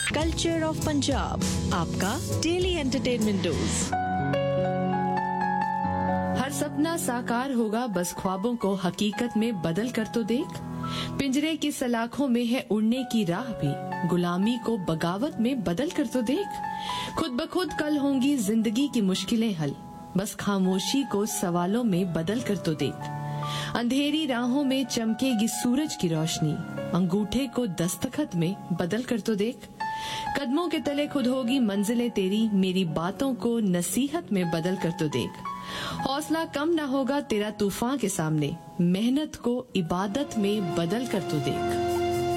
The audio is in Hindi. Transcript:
कल्चर ऑफ पंजाब, आपका डेली एंटरटेनमेंट डोज। हर सपना साकार होगा, बस ख्वाबों को हकीकत में बदल कर तो देख। पिंजरे की सलाखों में है उड़ने की राह भी, गुलामी को बगावत में बदल कर तो देख। खुद ब खुद कल होंगी जिंदगी की मुश्किलें हल, बस खामोशी को सवालों में बदल कर तो देख। अंधेरी राहों में चमकेगी सूरज की रोशनी, अंगूठे को दस्तखत में बदल कर तो देख। कदमों के तले खुद होगी मंजिलें तेरी, मेरी बातों को नसीहत में बदल कर तो देख। हौसला कम ना होगा तेरा तूफान के सामने, मेहनत को इबादत में बदल कर तो देख।